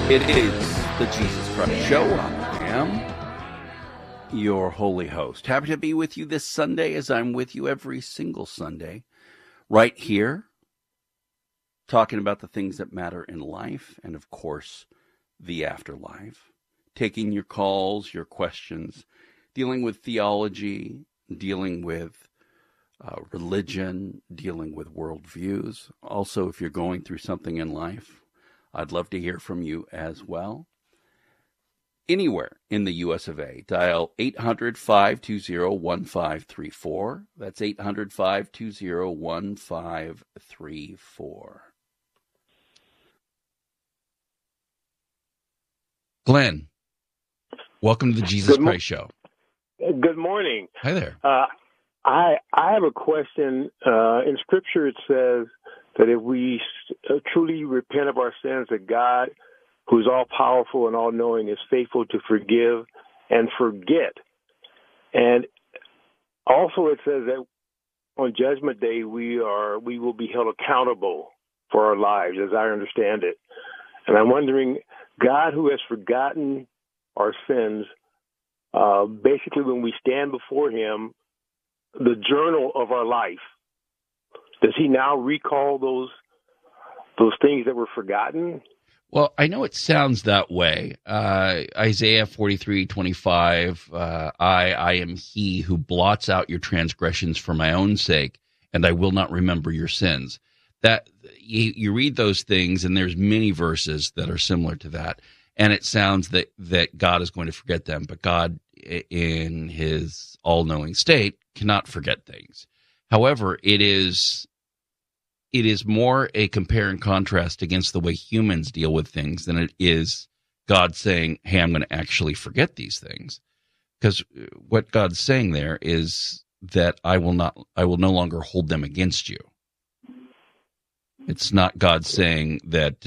It is the Jesus Christ Show. I am your holy host. Happy to be with you this Sunday, as I'm with you every single Sunday, right here, talking about the things that matter in life and, of course, the afterlife. Taking your calls, your questions, dealing with theology, dealing with religion, dealing with worldviews. Also, if you're going through something in life, I'd love to hear from you as well. Anywhere in the U.S. of A, dial 800-520-1534. That's 800-520-1534. Glenn, welcome to the Jesus Christ Show. Good morning. Hi there. I have a question. In Scripture, it says that if we truly repent of our sins, that God, who's all-powerful and all-knowing, is faithful to forgive and forget. And also it says that on Judgment Day, we will be held accountable for our lives, as I understand it. And I'm wondering, God, who has forgotten our sins, basically when we stand before him, the journal of our life, does he now recall those things that were forgotten? Well, I know it sounds that way. Isaiah 43:25, I am he who blots out your transgressions for my own sake, and I will not remember your sins. That you read those things, and there's many verses that are similar to that, and it sounds that God is going to forget them, but God, in his all-knowing state, cannot forget things. However, it is more a compare and contrast against the way humans deal with things than it is God saying, hey, I'm going to actually forget these things. Because what God's saying there is that I will no longer hold them against you. It's not God saying that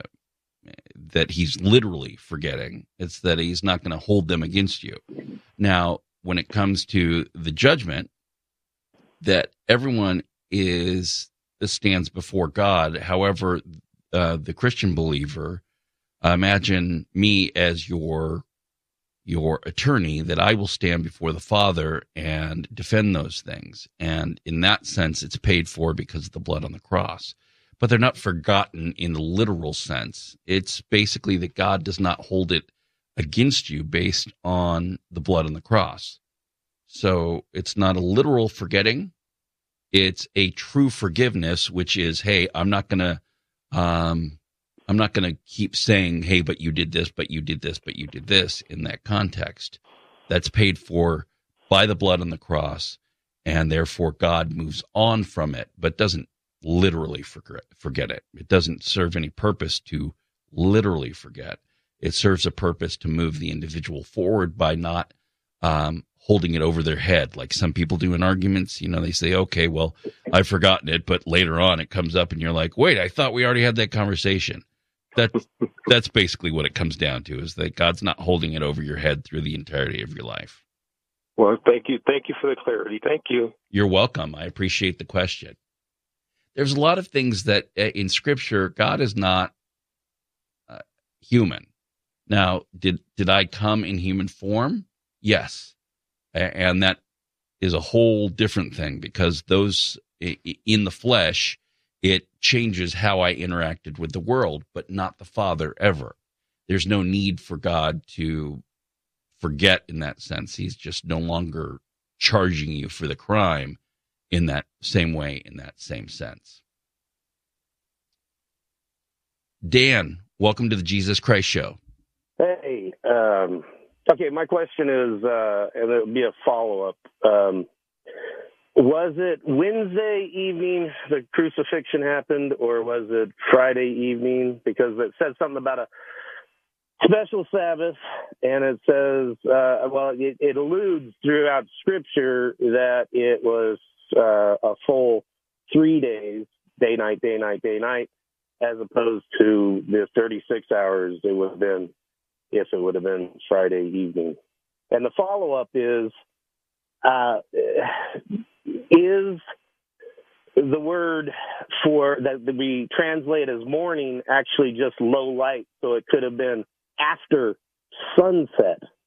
he's literally forgetting. It's that he's not going to hold them against you. Now, when it comes to the judgment, that everyone stands before God. However, the Christian believer, imagine me as your attorney, that I will stand before the Father and defend those things. And in that sense, it's paid for because of the blood on the cross. But they're not forgotten in the literal sense. It's basically that God does not hold it against you based on the blood on the cross. So it's not a literal forgetting. It's a true forgiveness, which is, hey, I'm not gonna keep saying, hey, but you did this, but you did this, but you did this in that context. That's paid for by the blood on the cross, and therefore God moves on from it, but doesn't literally forget it. It doesn't serve any purpose to literally forget. It serves a purpose to move the individual forward by not holding it over their head, like some people do in arguments. They say, okay, well, I've forgotten it, but later on it comes up and you're like, wait, I thought we already had that conversation. That's basically what it comes down to, is that God's not holding it over your head through the entirety of your life. Well, thank you. Thank you for the clarity. Thank you. You're welcome. I appreciate the question. There's a lot of things that in Scripture, God is not human. Now, did I come in human form? Yes. And that is a whole different thing, because those in the flesh, it changes how I interacted with the world, but not the Father ever. There's no need for God to forget in that sense. He's just no longer charging you for the crime in that same way, in that same sense. Dan, welcome to the Jesus Christ Show. Hey, okay, my question is, and it'll be a follow-up. Was it Wednesday evening the crucifixion happened, or was it Friday evening? Because it said something about a special Sabbath, and it says, it alludes throughout Scripture that it was a full 3 days, day, night, day, night, day, night, as opposed to the 36 hours it would have been if it would have been Friday evening. And the follow-up is the word for that we translate as morning actually just low light, so it could have been after sunset.